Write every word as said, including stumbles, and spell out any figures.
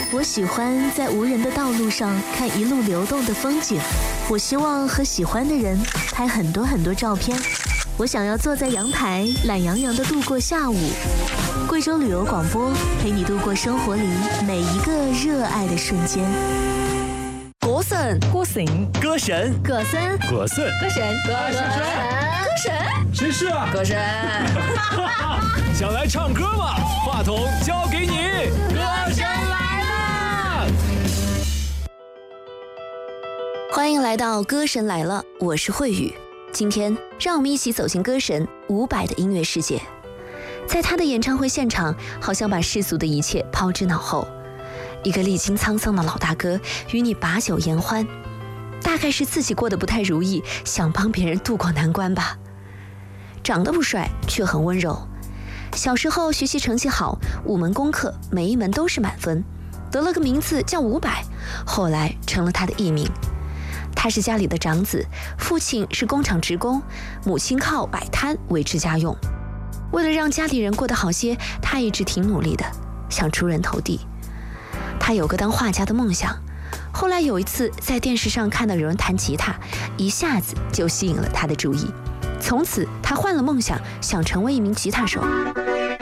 我喜欢在无人的道路上看一路流动的风景。我希望和喜欢的人拍很多很多照片。我想要坐在阳台，懒洋洋地度过下午。贵州旅游广播陪你度过生活里每一个热爱的瞬间。 歌神， 歌神， 歌神， 歌神， 歌神， 歌神，歌神，歌神， 谁是啊？ 歌神。 想来唱歌吗？话筒交给你，歌神来了！ 欢迎来到《歌神来了》，我是慧宇。今天让我们一起走进歌神伍佰的音乐世界。在他的演唱会现场，好像把世俗的一切抛之脑后。一个历经沧桑的老大哥与你把酒言欢，大概是自己过得不太如意，想帮别人渡过难关吧。长得不帅，却很温柔。小时候学习成绩好，五门功课每一门都是满分，得了个名字叫伍佰，后来成了他的艺名。他是家里的长子，父亲是工厂职工，母亲靠摆摊维持家用。为了让家里人过得好些，他一直挺努力的，想出人头地。他有个当画家的梦想，后来有一次在电视上看到有人弹吉他，一下子就吸引了他的注意。从此他换了梦想，想成为一名吉他手。